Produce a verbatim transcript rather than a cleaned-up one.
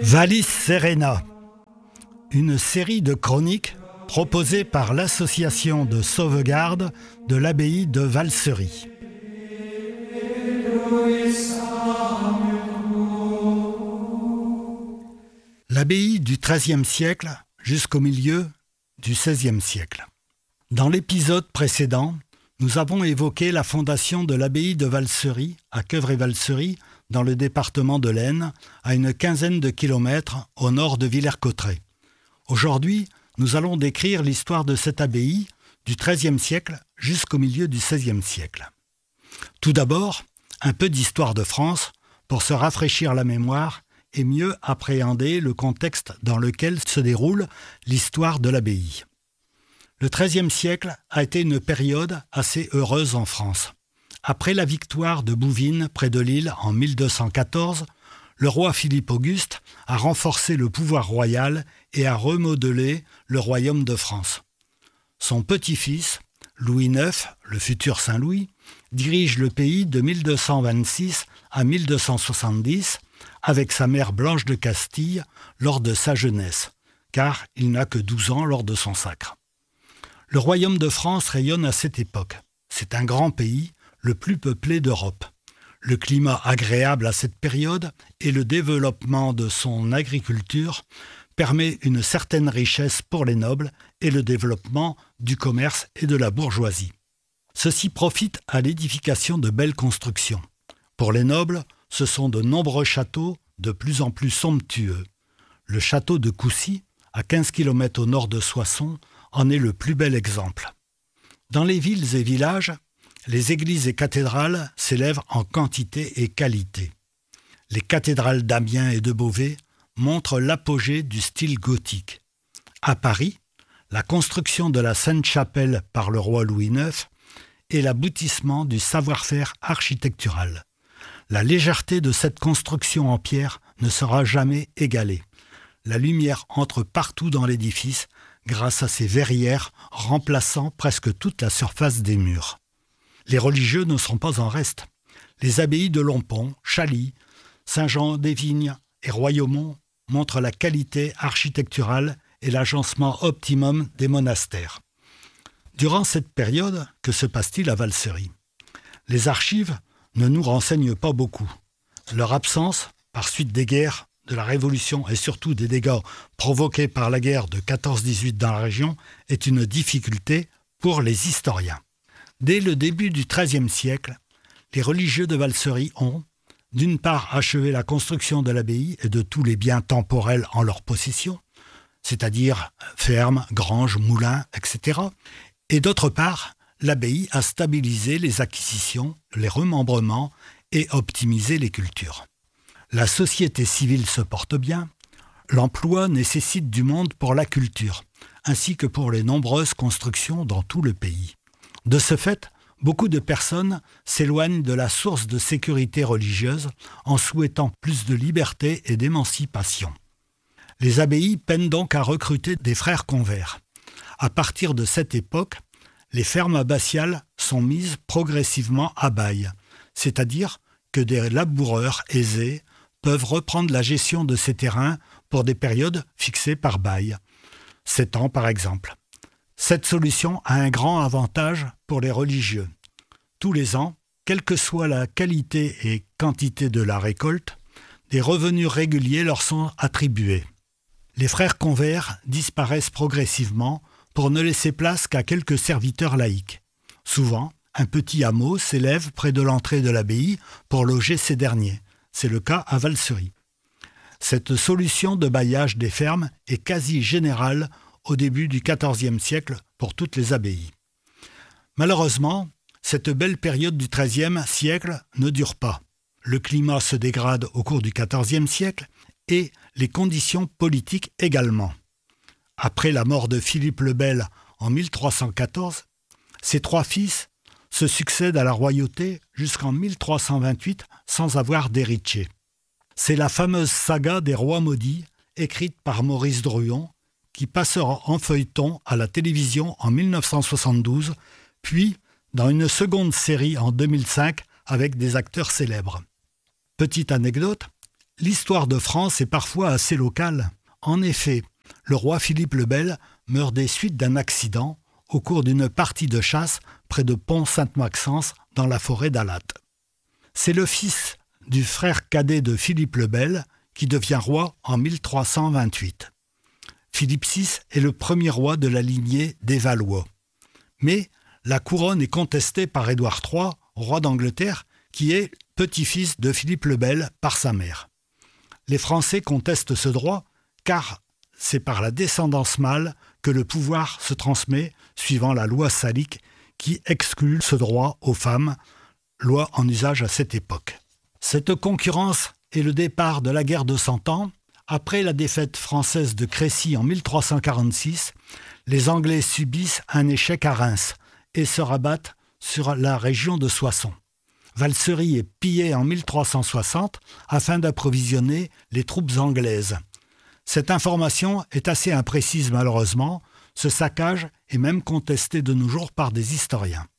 Vallis Serena, une série de chroniques proposée par l'association de sauvegarde de l'abbaye de Valsery. L'abbaye du treizième siècle jusqu'au milieu du seizième siècle. Dans l'épisode précédent, nous avons évoqué la fondation de l'abbaye de Valsery à Queuvray-Valsery, dans le département de l'Aisne, à une quinzaine de kilomètres au nord de Villers-Cotterêts. Aujourd'hui, nous allons décrire l'histoire de cette abbaye du treizième siècle jusqu'au milieu du seizième siècle. Tout d'abord, un peu d'histoire de France pour se rafraîchir la mémoire et mieux appréhender le contexte dans lequel se déroule l'histoire de l'abbaye. Le treizième siècle a été une période assez heureuse en France. Après la victoire de Bouvines près de Lille en mille deux cent quatorze, le roi Philippe Auguste a renforcé le pouvoir royal et a remodelé le royaume de France. Son petit-fils, Louis neuf, le futur Saint-Louis, dirige le pays de mille deux cent vingt-six à mille deux cent soixante-dix avec sa mère Blanche de Castille lors de sa jeunesse, car il n'a que douze ans lors de son sacre. Le royaume de France rayonne à cette époque. C'est un grand pays, le plus peuplé d'Europe. Le climat agréable à cette période et le développement de son agriculture permet une certaine richesse pour les nobles et le développement du commerce et de la bourgeoisie. Ceux-ci profitent à l'édification de belles constructions. Pour les nobles, ce sont de nombreux châteaux de plus en plus somptueux. Le château de Coucy, à quinze kilomètres au nord de Soissons, en est le plus bel exemple. Dans les villes et villages, les églises et cathédrales s'élèvent en quantité et qualité. Les cathédrales d'Amiens et de Beauvais montrent l'apogée du style gothique. À Paris, la construction de la Sainte-Chapelle par le roi Louis neuf est l'aboutissement du savoir-faire architectural. La légèreté de cette construction en pierre ne sera jamais égalée. La lumière entre partout dans l'édifice grâce à ces verrières remplaçant presque toute la surface des murs. Les religieux ne sont pas en reste. Les abbayes de Lompont, Chaly, Saint-Jean-des-Vignes et Royaumont montrent la qualité architecturale et l'agencement optimum des monastères. Durant cette période, que se passe-t-il à Valsery ? Les archives ne nous renseignent pas beaucoup. Leur absence, par suite des guerres, de la Révolution et surtout des dégâts provoqués par la guerre de quatorze dix-huit dans la région, est une difficulté pour les historiens. Dès le début du treizième siècle, les religieux de Valsery ont, d'une part, achevé la construction de l'abbaye et de tous les biens temporels en leur possession, c'est-à-dire fermes, granges, moulins, et cetera. Et d'autre part, l'abbaye a stabilisé les acquisitions, les remembrements et optimisé les cultures. La société civile se porte bien, l'emploi nécessite du monde pour la culture, ainsi que pour les nombreuses constructions dans tout le pays. De ce fait, beaucoup de personnes s'éloignent de la source de sécurité religieuse en souhaitant plus de liberté et d'émancipation. Les abbayes peinent donc à recruter des frères convers. À partir de cette époque, les fermes abbatiales sont mises progressivement à bail, c'est-à-dire que des laboureurs aisés peuvent reprendre la gestion de ces terrains pour des périodes fixées par bail, sept ans par exemple. Cette solution a un grand avantage pour les religieux. Tous les ans, quelle que soit la qualité et quantité de la récolte, des revenus réguliers leur sont attribués. Les frères convers disparaissent progressivement pour ne laisser place qu'à quelques serviteurs laïcs. Souvent, un petit hameau s'élève près de l'entrée de l'abbaye pour loger ces derniers. C'est le cas à Valsery. Cette solution de bailliage des fermes est quasi générale au début du quatorzième siècle pour toutes les abbayes. Malheureusement, cette belle période du treizième siècle ne dure pas. Le climat se dégrade au cours du quatorzième siècle et les conditions politiques également. Après la mort de Philippe le Bel en mille trois cent quatorze, ses trois fils se succèdent à la royauté jusqu'en mille trois cent vingt-huit sans avoir d'héritier. C'est la fameuse saga des rois maudits, écrite par Maurice Druon, qui passera en feuilleton à la télévision en mille neuf cent soixante-douze, puis dans une seconde série en deux mille cinq avec des acteurs célèbres. Petite anecdote, L'histoire de France est parfois assez locale. En effet, le roi Philippe le Bel meurt des suites d'un accident au cours d'une partie de chasse près de Pont-Sainte-Maxence dans la forêt d'Alat. C'est le fils du frère cadet de Philippe le Bel qui devient roi en mille trois cent vingt-huit. Philippe six est le premier roi de la lignée des Valois. Mais la couronne est contestée par Édouard trois, roi d'Angleterre, qui est petit-fils de Philippe le Bel par sa mère. Les Français contestent ce droit car c'est par la descendance mâle que le pouvoir se transmet suivant la loi salique qui exclut ce droit aux femmes, loi en usage à cette époque. Cette concurrence est le départ de la guerre de Cent Ans. Après la défaite française de Crécy en mille trois cent quarante-six, les Anglais subissent un échec à Reims et se rabattent sur la région de Soissons. Valsery est pillée en mille trois cent soixante afin d'approvisionner les troupes anglaises. Cette information est assez imprécise malheureusement. Ce saccage est même contesté de nos jours par des historiens.